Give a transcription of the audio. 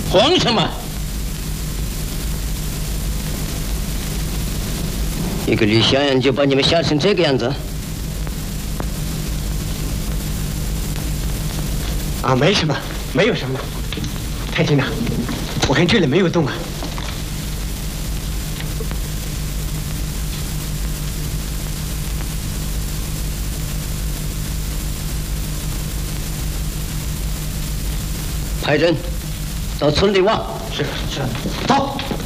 慌什么？一个李香烟就把你们吓成这个样子？ 啊，没什么，没有什么。太君呐，我看这里没有洞啊。 派人到村里挖。 是，走。